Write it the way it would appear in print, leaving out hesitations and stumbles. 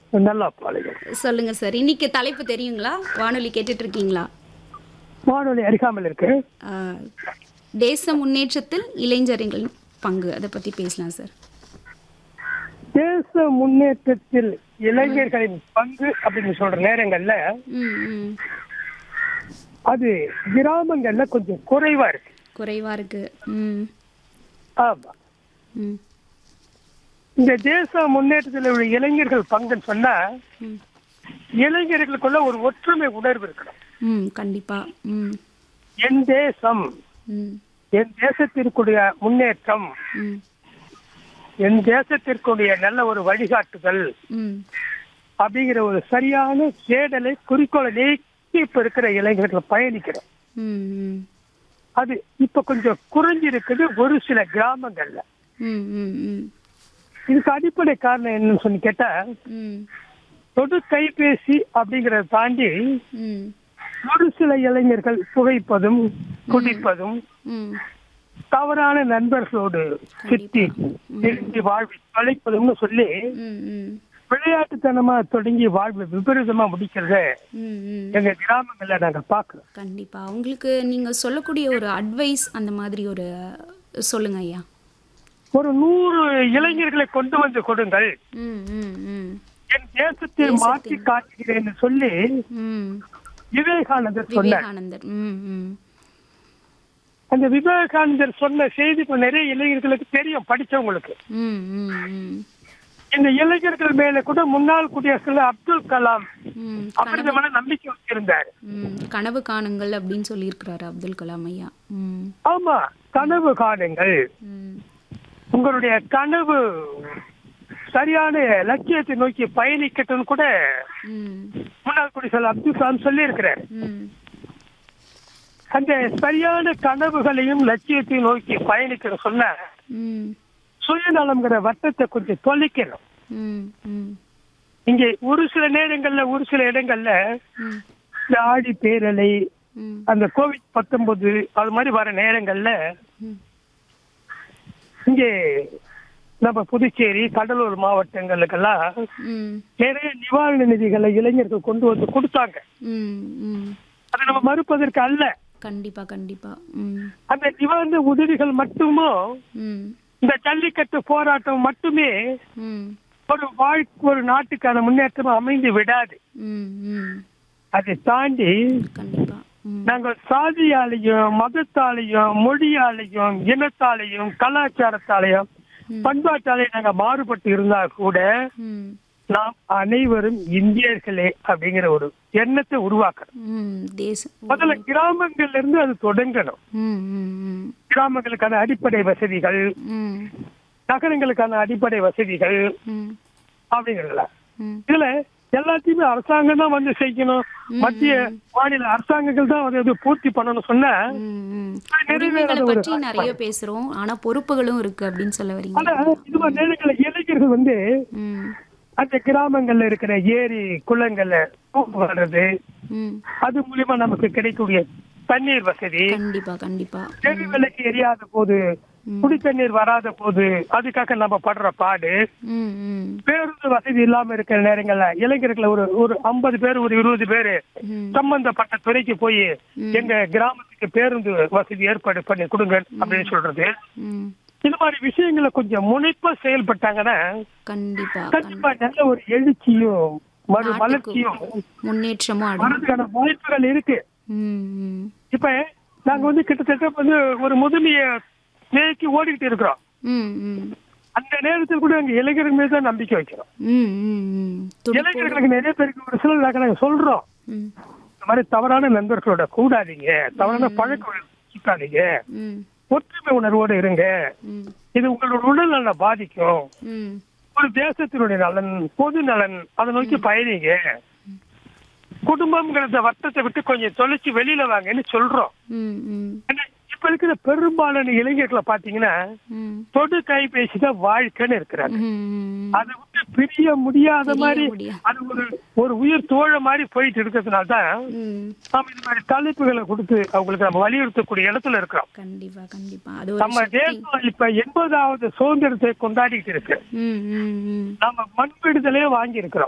நல்லா பாருங்க. சொல்லுங்க சார். இன்னைக்கு தலைப்பு தெரியுங்களா? வானொலி கேட்டுட்டு இருக்கீங்களா? வானொலி அருகாமல் இருக்கு. ஆ, தேச முன்னேற்றத்தில் இளைஞர்களின் பங்கு, அதை பத்தி பேசலாம் சார். தேச முன்னேற்றத்தில் இளைஞர்களின் பங்கு அப்படின்னு சொல்ற நேரங்கள்ல ம் ம் அது கிராமங்கள்ல கொஞ்சம் குறைவா இருக்கு. குறைவா இருக்கு. ம் ஆமா. ம் இந்த தேச முன்னேற்றத்தில் உள்ள இளைஞர்கள் பங்குன்னு சொன்னா ம் இளைஞர்களுக்குள்ள ஒரு ஒற்றுமை உணர்வு இருக்கணும். ம் கண்டிப்பா. ம் என் தேசம், ம் என் தேசத்திற்குரிய முன்னேற்றம், ம் என் தேசத்திற்குரிய நல்ல ஒரு வழிகாட்டுதல் ம் அப்படிங்கிற ஒரு சரியான தேடலை குறிக்கோளை நீக்கி இப்ப இருக்கிற இளைஞர்கள் பயணிக்கிறோம். ம் ம் அது இப்ப கொஞ்சம் குறைஞ்சிருக்குது ஒரு சில கிராமங்கள்ல. ம் ம் ம் இதுக்கு அடிப்படை காரணம் என்னன்னு சொல்லி கேட்டா, ம் தொடு கைபேசி அப்படிங்கறத தாண்டி ம் ஒரு சில இளைஞர்கள் புகைப்பதும் குடிப்பதும் ம் தவறான நண்பர்களோடு சித்தி நெருங்கி வாழ்வை தொலைப்பதும்னு சொல்லி ம் ம் விளையாட்டுத்தனமா தொடங்கி வாழ்வு விபரீதமா முடிக்கிறத ம் ம் எங்க கிராமங்கள்ல நாங்க பாக்குறோம். கண்டிப்பா. உங்களுக்கு நீங்க சொல்லக்கூடிய ஒரு அட்வைஸ் அந்த மாதிரி ஒரு சொல்லுங்க ஐயா. ஒரு 100 இளைஞர்களை கொண்டு வந்து கொடுங்கள், ம் ம் ம் என் தேசத்தை மாற்றி காட்டுகிறேன்னு சொல்லி ம் விவேகானந்தர் சொன்னார். விவேகானந்தர். ம் ம் அந்த விவேகானந்தர் சொன்ன செய்தி இப்ப நிறைய இளைஞர்களுக்கு தெரியும், படிச்சவங்களுக்கு. ம் ம் ம் இந்த இளைஞர்கள் மேல கூட முன்னாள் குடியரசுத் தலைவர் அப்துல் கலாம் ம் அபரிதமான நம்பிக்கை வச்சிருந்தார். ம் கனவு காணுங்கள் அப்படின்னு சொல்லியிருக்கிறாரு அப்துல் கலாம் ஐயா. ம் ஆமா, கனவு காணுங்கள், ம் உங்களுடைய கனவு சரியான லட்சியத்தை நோக்கி பயணிக்கட்டும் கூட ம் முன்னாள் குடியரசுத் தலைவர் அப்துல் கலாம் சொல்லி இருக்கிறார். ம் அந்த சரியான கனவுகளையும் லட்சியத்தையும் நோக்கி பயணிக்கிற சொன்ன ம் சுயநலம்ங்கிற வட்டத்தை கொஞ்சம் தொலைக்கணும். ம் ம் இங்கே ஒரு சில நேரங்கள்ல ஒரு சில இடங்கள்ல ம் இந்த ஆடி பேரலை, ம் அந்த COVID-19 அது மாதிரி வர நேரங்கள்ல ம் இங்கே நம்ம புதுச்சேரி கடலூர் மாவட்டங்களுக்கெல்லாம் ம் நிறைய நிவாரண நிதிகளை இளைஞர்கள் கொண்டு வந்து கொடுத்தாங்க. ம் ம் அதை நம்ம மறுப்பதற்கு அல்ல. கண்டிப்பா கண்டிப்பா. ம் அந்த நிவாரண உதவிகள் மட்டுமோ ம் இந்த ஜல்லிக்கட்டு போராட்டம் மட்டுமே ம் ஒரு நாட்டுக்கான முன்னேற்றம் அமைந்து விடாது. ம் ம் அதை தாண்டி கண்டிப்பா. ம் நாங்கள் சாதியாலையும் மதத்தாலையும் மொழியாலையும் இனத்தாலையும் கலாச்சாரத்தாலையும் ம் பண்பாட்டாலையும் நாங்க மாறுபட்டு இருந்தா கூட ம் நாம் அனைவரும் இந்தியர்களே அப்படிங்கிற ஒரு எண்ணத்தை உருவாக்கணும். ம் தேசம் முதல்ல கிராமங்கள்ல இருந்து அது தொடங்கணும். ம் ம் ம் கிராமங்களுக்கான அடிப்படை வசதிகள், ம் நகரங்களுக்கான அடிப்படை வசதிகள் ம் அப்படிங்கிறதுல ம் இதுல எல்லாத்தையுமே அரசாங்கம் தான் வந்து செய்யணும், மத்திய மாநில அரசாங்கங்கள் தான் வந்து பூர்த்தி பண்ணணும் சொன்னா ம் ம் நிறைவேறாத உரிமைகளை ஒரு பற்றி நிறைய பேசுறோம், ஆனா பொறுப்புகளும் இருக்கு அப்படின்னு சொல்ல வரீங்க. ஆனா இது மாதிரி நேரங்களில் இளைஞர்கள் வந்து ம் அந்த கிராமங்கள்ல இருக்கிற ஏரி குளங்கள்ல தூக்கு வர்றது, ம் அது மூலியமா நமக்கு கிடைக்கக்கூடிய தண்ணீர் வசதி, கண்டிப்பா கண்டிப்பா. தெரு விளக்கு எரியாத போது, ம் குடி தண்ணீர் வராத போது அதுக்காக நம்ம படுற பாடு, ம் ம் பேருந்து வசதி இல்லாம இருக்கிற நேரங்கள்ல இளைஞர்களை ஒரு 50 பேர் ஒரு 20 பேரு ம் சம்பந்தப்பட்ட துறைக்கு போய் ம். எங்க கிராமத்துக்கு பேருந்து வசதி ஏற்பாடு பண்ணி கொடுங்க அப்படின்னு சொல்றது. ம் இது மாதிரி விஷயங்களை கொஞ்சம் முனைப்பா செயல்பட்டாங்கன்னா கண்டிப்பா கண்டிப்பா நல்ல ஒரு எழுச்சியும் வளர்ச்சியும் முன்னேற்றமும் அடையும். வரதுக்கான வாய்ப்புகள் இருக்கு. ம் ம் இப்ப நாங்க வந்து கிட்டத்தட்ட வந்து ஒரு முதுமைய நோக்கி ஓடிக்கிட்டு இருக்கிறோம். ம் ம் அந்த நேரத்தில் கூட எங்க இளைஞர்கள் மீது தான் நம்பிக்கை வைக்கிறோம். ம் ம் ம் துடிப்போடு. இளைஞர்களுக்கு நிறைய பேருக்கு ஒரு சில நாங்க சொல்றோம், ம் இந்த மாதிரி தவறான நண்பர்களோட கூடாதீங்க, தவறான பழக்கம் வச்சுக்காதீங்க, ம் ஒற்றுமை உணர்வோடு இருங்க, ம் இது உங்களோட உடல் நலனை பாதிக்கும், ம் ஒரு தேசத்தினுடைய நலன் பொது நலன் அதை நோக்கி பயணிங்க, குடும்பம்ங்கிறத வட்டத்தை விட்டு கொஞ்சம் தொலைச்சு வெளியில வாங்கன்னு சொல்றோம். ம் ம் ஏன்னா, இப்ப இருக்கிற பெரும்பாலான இளைஞர்களை பாத்தீங்கன்னா ம் தொடு கைபேசி தான் வாழ்க்கைன்னு இருக்கிறாங்க. ம் அதை விட்டு பிரிய முடியாத பிரிய மாதிரி முடியாது. அது ஒரு உயிர் தோழ மாதிரி போயிட்டு இருக்கிறதுனால தான் ம் நாம இது மாதிரி தலைப்புகளை கொடுத்து அவங்களுக்கு நம்ம வலியுறுத்தக்கூடிய இடத்துல இருக்கிறோம். கண்டிப்பா கண்டிப்பா. அது ஒரு நம்ம சக்தி. தேசம் இப்ப 80வது சுதந்திரத்தை கொண்டாடிட்டு இருக்கு. ம் ம் ம் நம்ம மண் விடுதலையே வாங்கி இருக்கிறோம்.